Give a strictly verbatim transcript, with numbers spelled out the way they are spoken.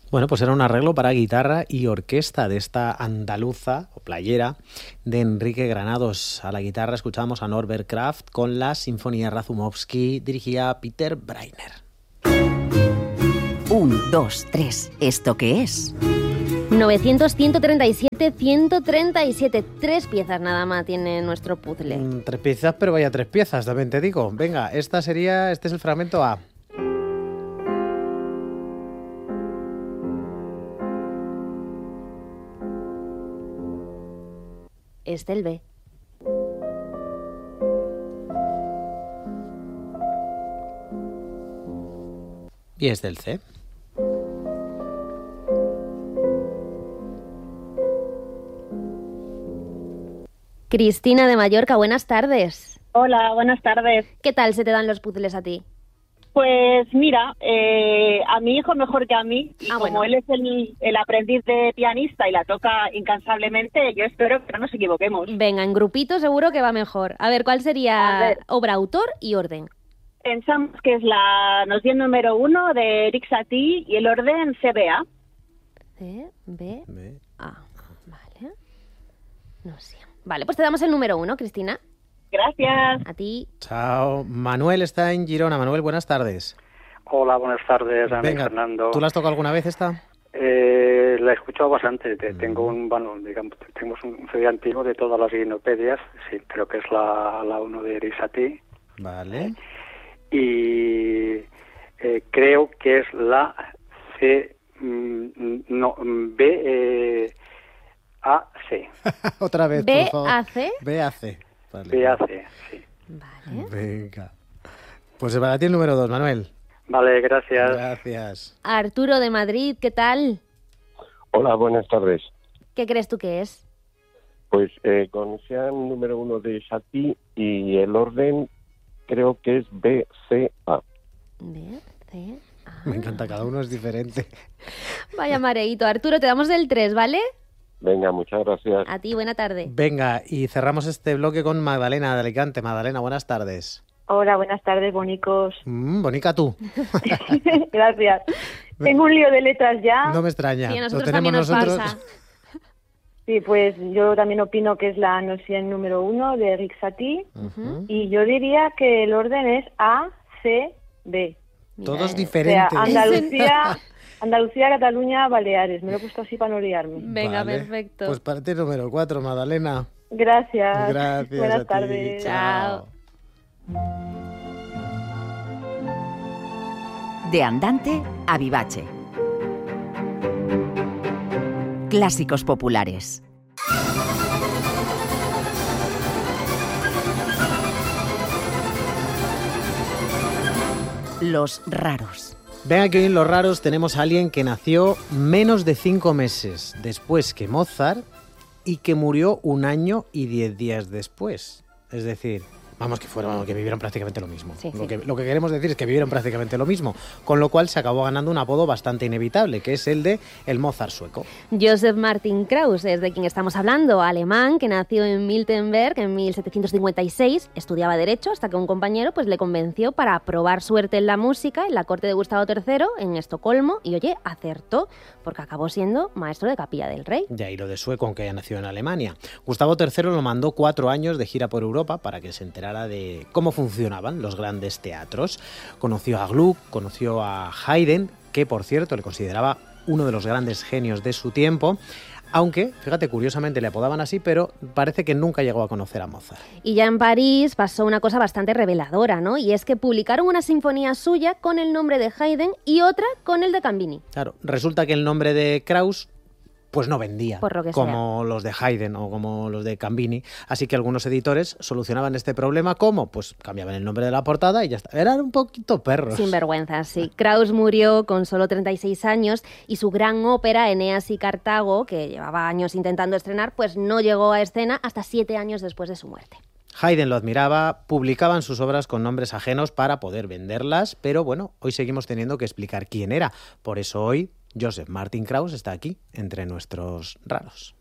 Bueno, pues era un arreglo para guitarra y orquesta de esta andaluza o playera de Enrique Granados. A la guitarra escuchamos a Norbert Kraft con la Sinfonía Razumovsky dirigida a Peter Breiner. Un, dos, tres. ¿Esto qué es? novecientos, ciento treinta y siete, ciento treinta y siete. Tres piezas nada más tiene nuestro puzzle. Mm, tres piezas, pero vaya tres piezas, también te digo. Venga, esta sería, este es el fragmento A. Es del B. Y es del C. Cristina de Mallorca, buenas tardes. Hola, buenas tardes. ¿Qué tal se te dan los puzzles a ti? Pues mira, eh, a mi hijo mejor que a mí, y Ah, como bueno. él es el, el aprendiz de pianista y la toca incansablemente, yo espero que no nos equivoquemos. Venga, en grupito seguro que va mejor. A ver, ¿cuál A sería ver. obra, autor y orden? Pensamos que es la noción número uno de Eric Satie y el orden C B A. C, B, B. A. Vale. No sé. Vale, pues te damos el número uno, Cristina. Gracias. A ti. Chao. Manuel está en Girona. Manuel, buenas tardes. Hola, buenas tardes, a mí, Venga, Fernando. ¿tú la has tocado alguna vez esta? Eh, la he escuchado bastante. Te- Tengo un, bueno, digamos, tengo un C D antiguo de todas las guinopedias. Sí, creo que es la, la uno de Eric Satie. Vale. Y eh, creo que es la C, mm, no, B, eh, A, C. Otra vez, B, por favor. A, C. B, A, C. Vale. B, A, C, sí. Vale. Venga. Pues para ti el número dos, Manuel. Vale, gracias. Gracias. Arturo de Madrid, ¿qué tal? Hola, buenas tardes. ¿Qué crees tú que es? Pues eh, conocía el número uno de Satie y el orden creo que es B, C, A. B, C, A. Me encanta, cada uno es diferente. Vaya mareíto. Arturo, te damos del tres, ¿vale? Venga, muchas gracias. A ti, buena tarde. Venga, y cerramos este bloque con Magdalena de Alicante. Magdalena, buenas tardes. Hola, buenas tardes, bonicos. Mm, bonica tú. Gracias. Tengo un lío de letras ya. No me extraña. Sí, a Lo nosotros tenemos también nos nosotros. pasa. Sí, pues yo también opino que es la noción número uno de Eric Satie. Ujú. Y yo diría que el orden es A, C, B. Todos Mira, O sea, diferentes. Andalucía, Andalucía, Cataluña, Baleares. Me lo he puesto así para no liarme. Venga, Vale. perfecto. Pues para ti el número cuatro, Magdalena. Gracias. Gracias. Buenas a ti. tardes. Chao. De andante a vivace. Clásicos populares. Los raros. Venga, que hoy en Los Raros tenemos a alguien que nació menos de cinco meses después que Mozart y que murió un año y diez días después. Es decir, vamos, que fueron, que vivieron prácticamente lo mismo. Sí, lo, sí. Que, lo que queremos decir es que vivieron prácticamente lo mismo, con lo cual se acabó ganando un apodo bastante inevitable, que es el de el Mozart sueco. Joseph Martin Krauss es de quien estamos hablando, alemán, que nació en Miltenberg en mil setecientos cincuenta y seis, estudiaba Derecho hasta que un compañero pues, le convenció para probar suerte en la música en la corte de Gustavo tercero en Estocolmo y, oye, acertó, porque acabó siendo maestro de capilla del rey. De ahí lo de sueco, aunque haya nacido en Alemania. Gustavo tercero lo mandó cuatro años de gira por Europa para que se enterara de cómo funcionaban los grandes teatros. Conoció a Gluck, conoció a Haydn, que por cierto le consideraba uno de los grandes genios de su tiempo, aunque, fíjate, curiosamente le apodaban así, pero parece que nunca llegó a conocer a Mozart. Y ya en París pasó una cosa bastante reveladora, ¿no? Y es que publicaron una sinfonía suya con el nombre de Haydn y otra con el de Cambini. Claro, resulta que el nombre de Krauss pues no vendía Por lo que como los de Haydn o como los de Cambini, así que algunos editores solucionaban este problema ¿cómo? Pues cambiaban el nombre de la portada y ya está. Eran un poquito perros. Sin vergüenza, sí. Krauss murió con solo treinta y seis años y su gran ópera, Eneas y Cartago, que llevaba años intentando estrenar, pues no llegó a escena hasta siete años después de su muerte. Haydn lo admiraba, publicaban sus obras con nombres ajenos para poder venderlas, pero bueno, hoy seguimos teniendo que explicar quién era. Por eso hoy Joseph Martin Krauss está aquí, entre nuestros raros.